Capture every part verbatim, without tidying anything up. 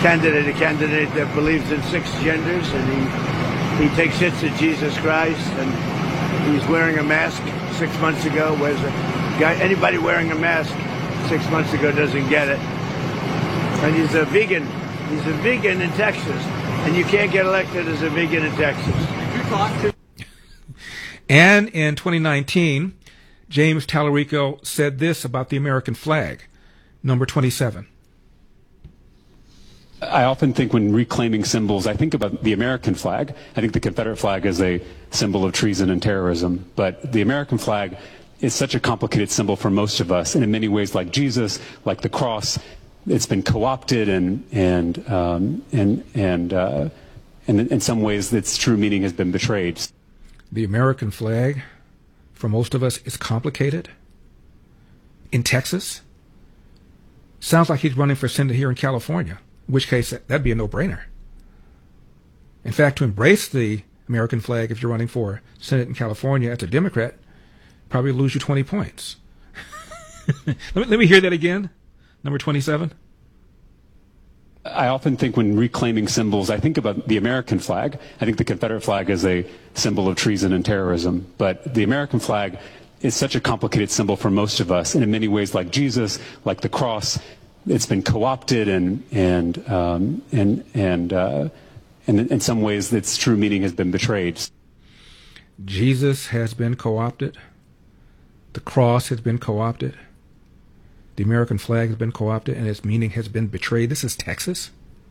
candidate, a candidate that believes in six genders, and he he takes hits at Jesus Christ, and he's wearing a mask six months ago. Whereas a guy, anybody wearing a mask six months ago doesn't get it. And he's a vegan. He's a vegan in Texas, and you can't get elected as a vegan in Texas. Did you talk to? And in twenty nineteen, James Tallarico said this about the American flag, number twenty-seven. I often think when reclaiming symbols, I think about the American flag. I think the Confederate flag is a symbol of treason and terrorism. But the American flag is such a complicated symbol for most of us. And in many ways, like Jesus, like the cross, it's been co-opted and, and, um, and, and, uh, and in some ways, its true meaning has been betrayed. The American flag, for most of us, is complicated. In Texas, sounds like he's running for Senate here in California. In which case, that'd be a no-brainer. In fact, to embrace the American flag if you're running for Senate in California as a Democrat, probably lose you twenty points. let, me, let me hear that again. Number twenty-seven. I often think when reclaiming symbols, I think about the American flag. I think the Confederate flag is a symbol of treason and terrorism. But the American flag is such a complicated symbol for most of us. And in many ways, like Jesus, like the cross, it's been co-opted and and um, and and uh, and in some ways, its true meaning has been betrayed. Jesus has been co-opted. The cross has been co-opted. The American flag has been co-opted, and its meaning has been betrayed. This is Texas.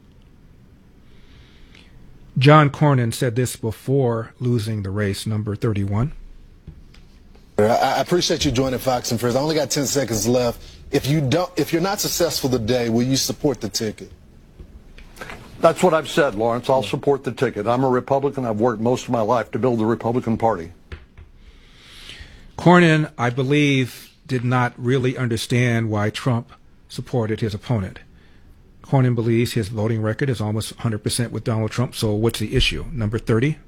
John Cornyn said this before losing the race, number thirty-one. I appreciate you joining Fox and Friends. I only got ten seconds left. If you don't, if you're not successful today, will you support the ticket? That's what I've said, Lawrence. I'll support the ticket. I'm a Republican. I've worked most of my life to build the Republican Party. Cornyn, I believe, did not really understand why Trump supported his opponent. Cornyn believes his voting record is almost one hundred percent with Donald Trump. So what's the issue? Number thirty.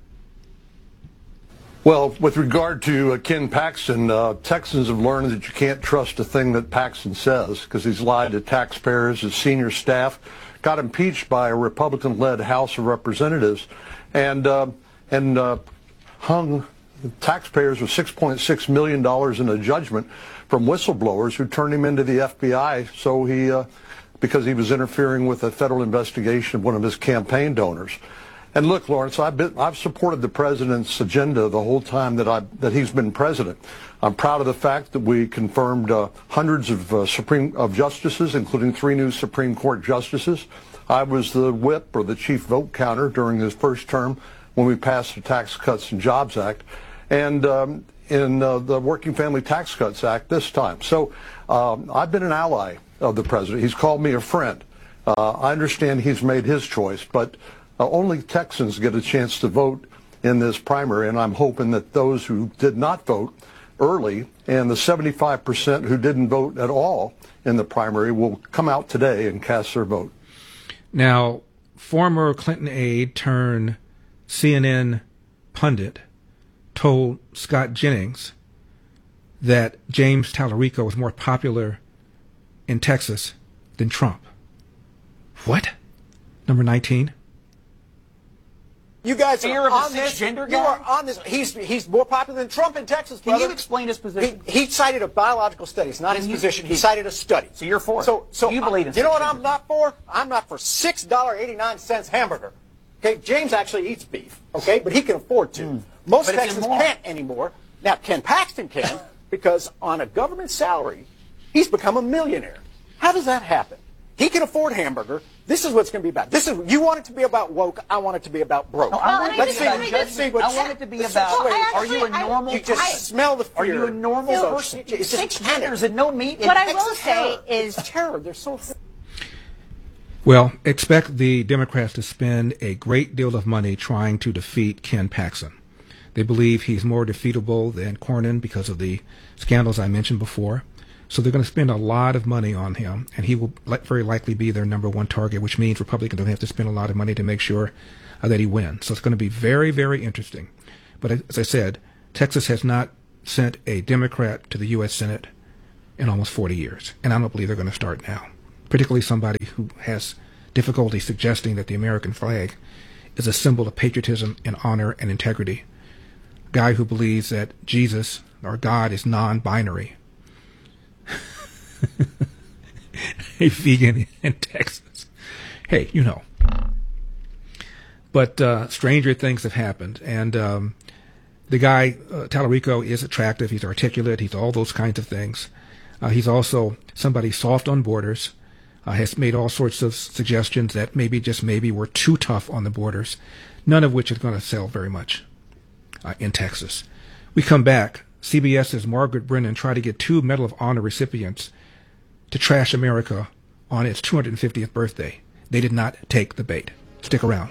Well, with regard to uh, Ken Paxton, uh, Texans have learned that you can't trust a thing that Paxton says because he's lied to taxpayers, his senior staff, got impeached by a Republican-led House of Representatives, and uh, and uh, hung taxpayers with six point six million dollars in a judgment from whistleblowers who turned him into the F B I so he, uh, because he was interfering with a federal investigation of one of his campaign donors. And look, Lawrence, I've been, I've supported the president's agenda the whole time that I that he's been president. I'm proud of the fact that we confirmed uh, hundreds of uh, Supreme of justices, including three new Supreme Court justices. I was the whip or the chief vote counter during his first term when we passed the Tax Cuts and Jobs Act, and um, in uh, the Working Family Tax Cuts Act this time. So um, I've been an ally of the president. He's called me a friend. Uh, I understand he's made his choice, but Uh, only Texans get a chance to vote in this primary, and I'm hoping that those who did not vote early and the seventy-five percent who didn't vote at all in the primary will come out today and cast their vote. Now, former Clinton aide turned C N N pundit told Scott Jennings that James Tallarico was more popular in Texas than Trump. What? Number nineteen. You guys are on this. Gender you guy? are on this. He's he's more popular than Trump in Texas, brother. Can you explain his position? He, he cited a biological study. It's not Can his you- position. He he- cited a study. So you're for it. So so You believe in You know what such I'm not for? I'm not for six dollars and eighty-nine cents hamburger. Okay, James actually eats beef. Okay, but he can afford to. Mm. Most But it's Texans immoral. can't anymore. Now Ken Paxton can because on a government salary, he's become a millionaire. How does that happen? He can afford hamburger. This is what's going to be about. This is you want it to be about woke. I want it to be about broke. No, I want it to let's be see. about Let's see what. I want it to be this is about. the way- Are you a normal You just person? smell the fear. Are you a normal So, person? It's Six just terror. genders and no meat. What I It's will say terror. is It's terror. They're so. Well, expect the Democrats to spend a great deal of money trying to defeat Ken Paxton. They believe he's more defeatable than Cornyn because of the scandals I mentioned before. So they're going to spend a lot of money on him, and he will li- very likely be their number one target, which means Republicans don't have to spend a lot of money to make sure uh, that he wins. So it's going to be very, very interesting. But as I said, Texas has not sent a Democrat to the U S Senate in almost forty years, and I don't believe they're going to start now, particularly somebody who has difficulty suggesting that the American flag is a symbol of patriotism and honor and integrity. A guy who believes that Jesus, or God, is non-binary. A vegan in Texas. Hey, you know. But uh, stranger things have happened. And um, the guy, uh, Tallarico, is attractive. He's articulate. He's all those kinds of things. Uh, he's also somebody soft on borders. Uh, has made all sorts of suggestions that maybe, just maybe, we're too tough on the borders, none of which is going to sell very much uh, in Texas. We come back. CBS's Margaret Brennan tried to get two Medal of Honor recipients to trash America on its two hundred fiftieth birthday. They did not take the bait. Stick around.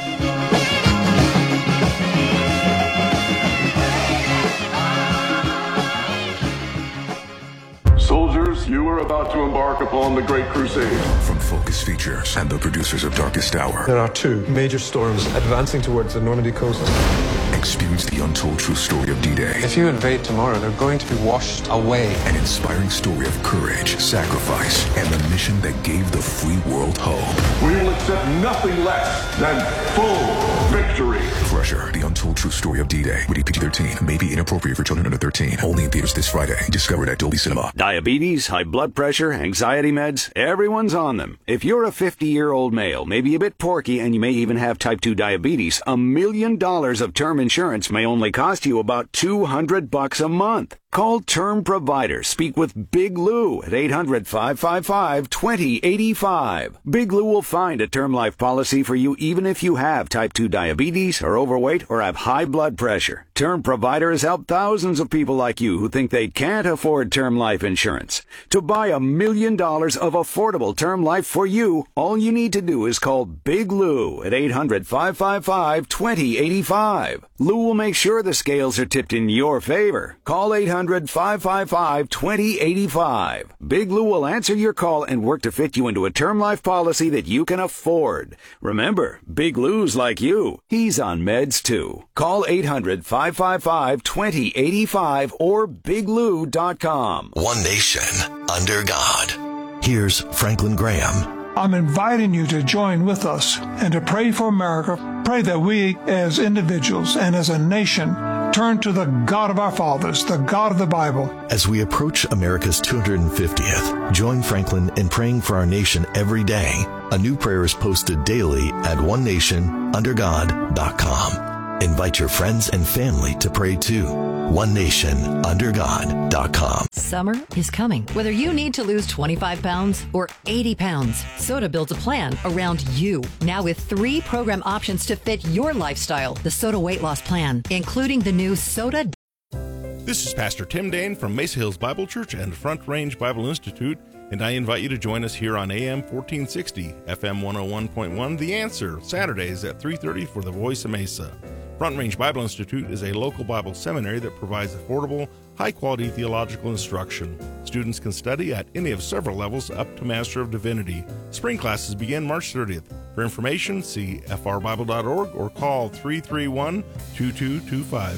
Soldiers, you are about to embark upon the Great Crusade. From Focus Features and the producers of Darkest Hour. There are two major storms advancing towards the Normandy coast. Experience the untold true story of D-Day. If you invade tomorrow, they're going to be washed away. An inspiring story of courage, sacrifice, and the mission that gave the free world hope. We will accept nothing less than full victory. Crusher, the untold true story of D-Day. Rated P G thirteen. May be inappropriate for children under thirteen. Only in theaters this Friday. Discovered at Dolby Cinema. Diabetes, high blood pressure, anxiety meds, everyone's on them. If you're a fifty-year-old male, maybe a bit porky, and you may even have type two diabetes, a million dollars of term insurance may only cost you about two hundred bucks a month. Call Term Provider. Speak with Big Lou at eight hundred, five five five, two zero eight five. Big Lou will find a term life policy for you even if you have type two diabetes, are overweight, or have high blood pressure. Term Provider has helped thousands of people like you who think they can't afford term life insurance. To buy a million dollars of affordable term life for you, all you need to do is call Big Lou at eight hundred, five five five, two zero eight five. Lou will make sure the scales are tipped in your favor. Call eight hundred, five five five, two zero eight five. Big Lou will answer your call and work to fit you into a term life policy that you can afford. Remember, Big Lou's like you. He's on meds too. Call eight hundred, five five five, two zero eight five or big lou dot com. One nation under God. Here's Franklin Graham. I'm inviting you to join with us and to pray for America. Pray that we as individuals and as a nation turn to the God of our fathers, the God of the Bible. As we approach America's two hundred fiftieth, join Franklin in praying for our nation every day. A new prayer is posted daily at one nation under god dot com. Invite your friends and family to pray too. one nation under god dot com. Summer is coming. Whether you need to lose twenty-five pounds or eighty pounds, Soda builds a plan around you. Now with three program options to fit your lifestyle. The Soda Weight Loss Plan, including the new Soda. This is Pastor Tim Dane from Mesa Hills Bible Church and Front Range Bible Institute, and I invite you to join us here on A M fourteen sixty, F M one oh one point one, The Answer, Saturdays at three thirty for the Voice of Mesa. Front Range Bible Institute is a local Bible seminary that provides affordable, high-quality theological instruction. Students can study at any of several levels up to Master of Divinity. Spring classes begin March thirtieth. For information, see f r bible dot org or call three three one, two two two five.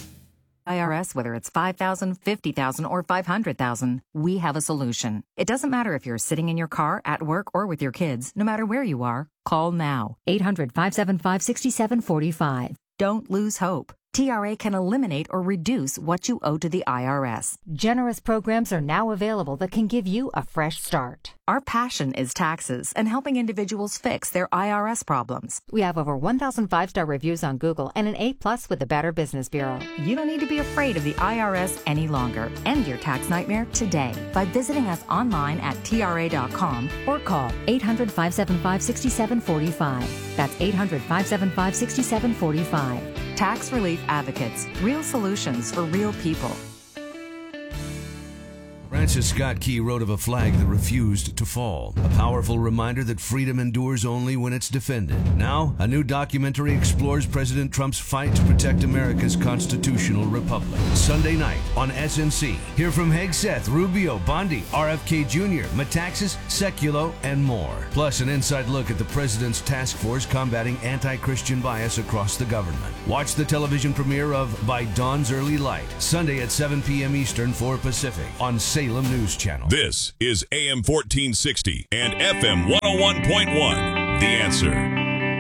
I R S, whether it's five thousand dollars, fifty thousand dollars, or five hundred thousand dollars, we have a solution. It doesn't matter if you're sitting in your car, at work, or with your kids. No matter where you are, call now. eight hundred, five seven five, six seven four five. Don't lose hope. T R A can eliminate or reduce what you owe to the I R S. Generous programs are now available that can give you a fresh start. Our passion is taxes and helping individuals fix their I R S problems. We have over one thousand five-star reviews on Google and an A plus with the Better Business Bureau. You don't need to be afraid of the I R S any longer. End your tax nightmare today by visiting us online at T R A dot com or call eight hundred, five seven five, six seven four five. That's eight hundred, five seven five, six seven four five. Tax Relief Advocates. Real solutions for real people. Francis Scott Key wrote of a flag that refused to fall. A powerful reminder that freedom endures only when it's defended. Now, a new documentary explores President Trump's fight to protect America's constitutional republic. Sunday night on S N C. Hear from Hegseth, Rubio, Bondi, R F K Junior, Metaxas, Sekulow, and more. Plus, an inside look at the president's task force combating anti-Christian bias across the government. Watch the television premiere of By Dawn's Early Light, Sunday at seven p.m. Eastern, four Pacific, on Salem News Channel. This is A M fourteen sixty and F M one oh one point one. The Answer.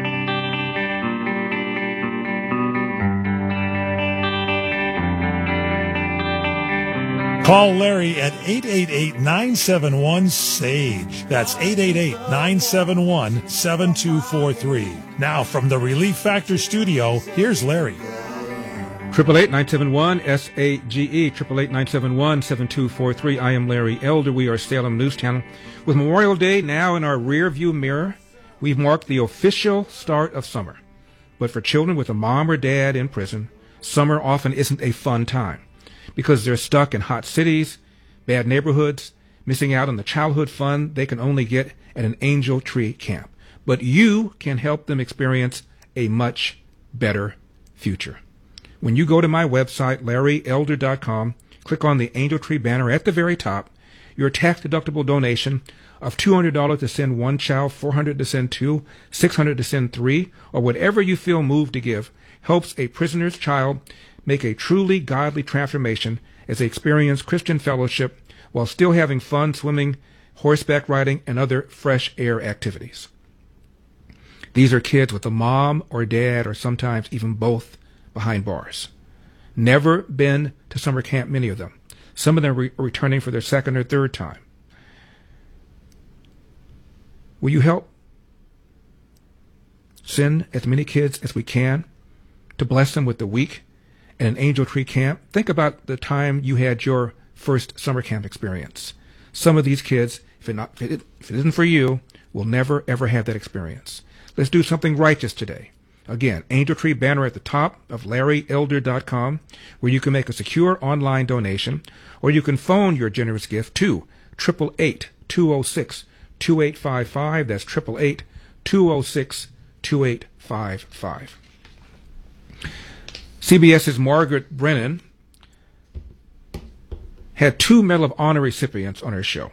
Call Larry at eight eight eight, nine seven one, S A G E. That's eight eight eight, nine seven one, seven two four three. Now, from the Relief Factor studio, here's Larry. Triple eight nine seven one S A G E, triple eight nine seven one seven two four three. I am Larry Elder. We are Salem News Channel. With Memorial Day now in our rear view mirror, we've marked the official start of summer. But for children with a mom or dad in prison, summer often isn't a fun time because they're stuck in hot cities, bad neighborhoods, missing out on the childhood fun they can only get at an Angel Tree camp. But you can help them experience a much better future. When you go to my website, larry elder dot com, click on the Angel Tree banner at the very top, your tax-deductible donation of two hundred dollars to send one child, four hundred dollars to send two, six hundred dollars to send three, or whatever you feel moved to give, helps a prisoner's child make a truly godly transformation as they experience Christian fellowship while still having fun swimming, horseback riding, and other fresh air activities. These are kids with a mom or dad or sometimes even both behind bars. Never been to summer camp, many of them. Some of them re- are returning for their second or third time. Will you help send as many kids as we can to bless them with the week at an Angel Tree camp? Think about the time you had your first summer camp experience. Some of these kids, if it, not, if it, if it isn't for you, will never, ever have that experience. Let's do something righteous today. Again, Angel Tree banner at the top of larry elder dot com, where you can make a secure online donation, or you can phone your generous gift to eight eight eight, two oh six, two eight five five. That's eight eight eight, two oh six, two eight five five. CBS's Margaret Brennan had two Medal of Honor recipients on her show.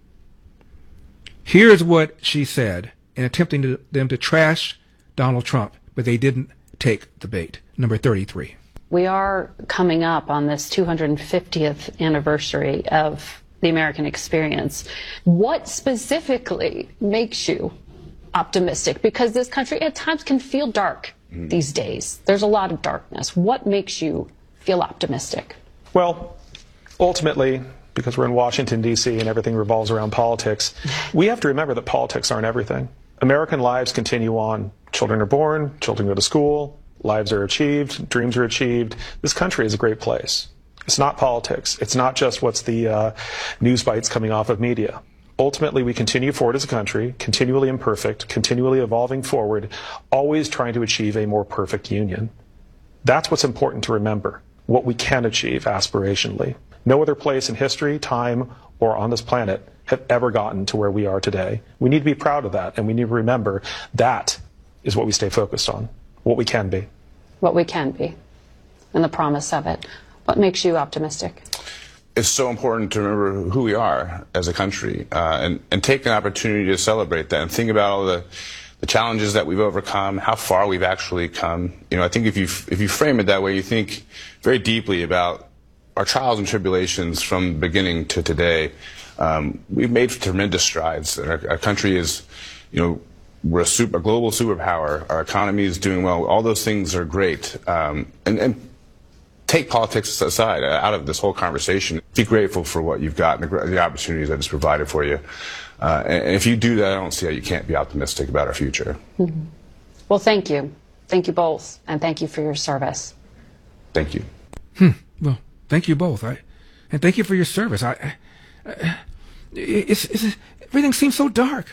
Here's what she said in attempting to, them to trash Donald Trump, but they didn't take the bait. Number thirty-three. We are coming up on this two hundred fiftieth anniversary of the American experience. What specifically makes you optimistic? Because this country at times can feel dark mm. these days. There's a lot of darkness. What makes you feel optimistic? Well, ultimately, because we're in Washington, D C and everything revolves around politics, we have to remember that politics aren't everything. American lives continue on. Children are born, children go to school, lives are achieved, dreams are achieved. This country is a great place. It's not politics. It's not just what's the uh, news bites coming off of media. Ultimately, we continue forward as a country, continually imperfect, continually evolving forward, always trying to achieve a more perfect union. That's what's important to remember, what we can achieve aspirationally. No other place in history, time, or on this planet have ever gotten to where we are today. We need to be proud of that, and we need to remember that is what we stay focused on, what we can be. What we can be, and the promise of it. What makes you optimistic? It's so important to remember who we are as a country uh, and, and take an opportunity to celebrate that and think about all the, the challenges that we've overcome, how far we've actually come. You know, I think if you, if you frame it that way, you think very deeply about our trials and tribulations from the beginning to today. Um, we've made tremendous strides. Our, our country is, you know, we're a, super, a global superpower. Our economy is doing well. All those things are great. Um, and, and take politics aside, uh, out of this whole conversation. Be grateful for what you've got and the, the opportunities that it's provided for you. Uh, and, and if you do that, I don't see how you can't be optimistic about our future. Mm-hmm. Well, thank you. Thank you both. And thank you for your service. Thank you. Hmm. Well, thank you both. I, and thank you for your service. I, I it's, it's, everything seems so dark.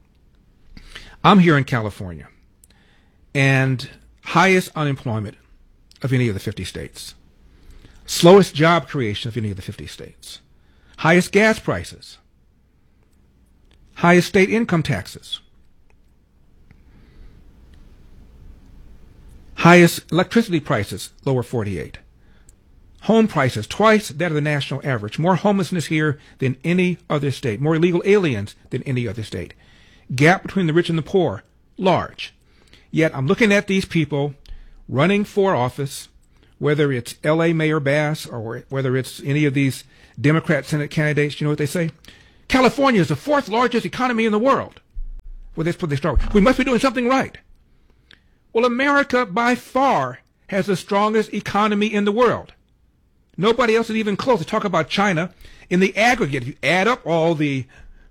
I'm here in California, and highest unemployment of any of the fifty states. Slowest job creation of any of the fifty states. Highest gas prices. Highest state income taxes. Highest electricity prices, lower forty-eight. Home prices, twice that of the national average. More homelessness here than any other state. More illegal aliens than any other state. Gap between the rich and the poor, large. Yet I'm looking at these people running for office, whether it's L A Mayor Bass or whether it's any of these Democrat Senate candidates. You know what they say? California is the fourth largest economy in the world. Well, that's what they start. We must be doing something right. Well, America by far has the strongest economy in the world. Nobody else is even close. They talk about China in the aggregate. If you add up all the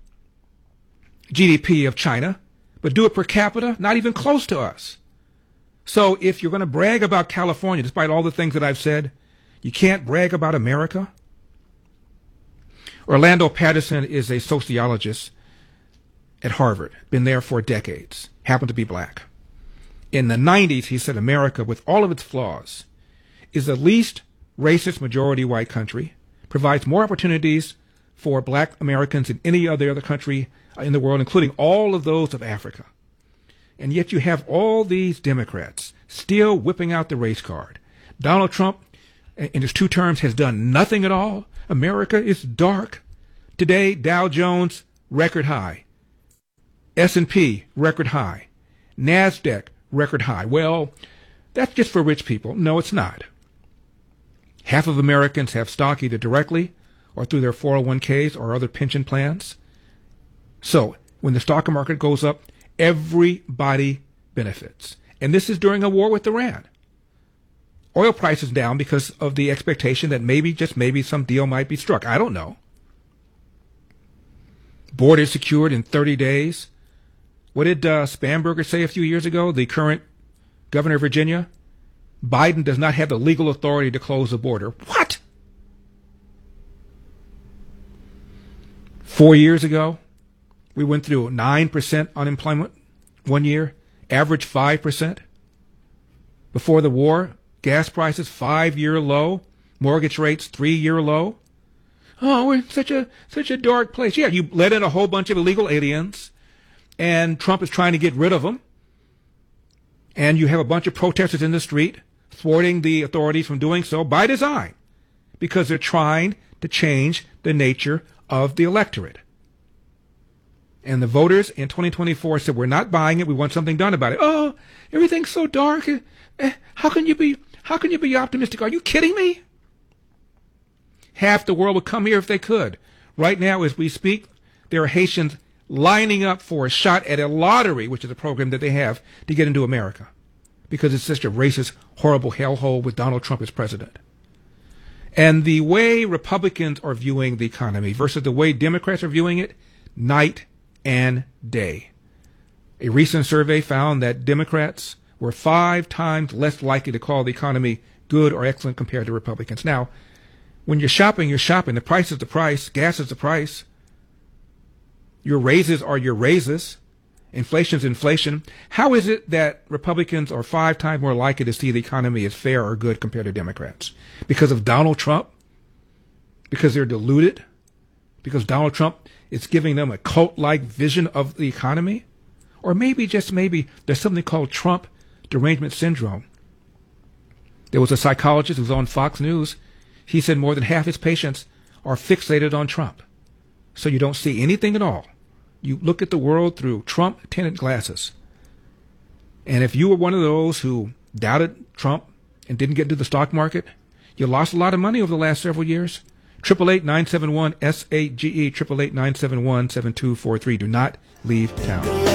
G D P of China, but do it per capita, not even close to us. So if you're going to brag about California, despite all the things that I've said, you can't brag about America. Orlando Patterson is a sociologist at Harvard, been there for decades, happened to be black. In the nineties, he said America, with all of its flaws, is the least racist majority white country, provides more opportunities for black Americans than any other other country in the world, including all of those of Africa. And yet you have all these Democrats still whipping out the race card. Donald Trump, in his two terms, has done nothing at all. America is dark. Today, Dow Jones, record high. S and P, record high. NASDAQ, record high. Well, that's just for rich people. No, it's not. Half of Americans have stock either directly or through their four oh one k's or other pension plans. So when the stock market goes up, everybody benefits. And this is during a war with Iran. Oil prices down because of the expectation that maybe, just maybe, some deal might be struck. I don't know. Borders secured in thirty days. What did uh, Spanberger say a few years ago, the current governor of Virginia? Biden does not have the legal authority to close the border. What? Four years ago, we went through nine percent unemployment one year, average five percent. Before the war, gas prices five-year low, mortgage rates three-year low. Oh, we're in such a such a dark place. Yeah, you let in a whole bunch of illegal aliens, and Trump is trying to get rid of them. And you have a bunch of protesters in the street thwarting the authorities from doing so by design, because they're trying to change the nature of the electorate. And the voters in twenty twenty-four said, we're not buying it. We want something done about it. Oh, everything's so dark. Eh, how can you be, how can you be optimistic? Are you kidding me? Half the world would come here if they could. Right now, as we speak, there are Haitians lining up for a shot at a lottery, which is a program that they have to get into America, because it's such a racist, horrible hellhole with Donald Trump as president. And the way Republicans are viewing the economy versus the way Democrats are viewing it, night and day. A recent survey found that Democrats were five times less likely to call the economy good or excellent compared to Republicans. Now, when you're shopping, you're shopping. The price is the price. Gas is the price. Your raises are your raises. Inflation's inflation. How is it that Republicans are five times more likely to see the economy as fair or good compared to Democrats? Because of Donald Trump? Because they're deluded? Because Donald Trump is giving them a cult-like vision of the economy? Or maybe, just maybe, there's something called Trump derangement syndrome. There was a psychologist who was on Fox News. He said more than half his patients are fixated on Trump. So you don't see anything at all. You look at the world through Trump-tinted glasses. And if you were one of those who doubted Trump and didn't get into the stock market, you lost a lot of money over the last several years. eight eight eight, nine seven one, S A G E, eight eight eight, nine seven one, seven two four three. Do not leave town.